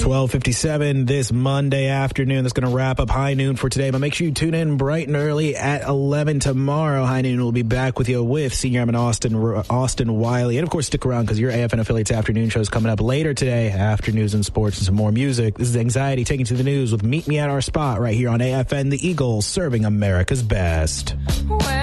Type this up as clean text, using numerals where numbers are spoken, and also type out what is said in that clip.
12:57 this Monday afternoon. That's going to wrap up High Noon for today. But make sure you tune in bright and early at 11 tomorrow. High Noon will be back with you with Senior Airman Austin Wiley. And, of course, stick around because your AFN Affiliates afternoon show is coming up later today after news and sports and some more music. This is Anxiety taking to the news with Meet Me at Our Spot right here on AFN, the Eagles, serving America's best.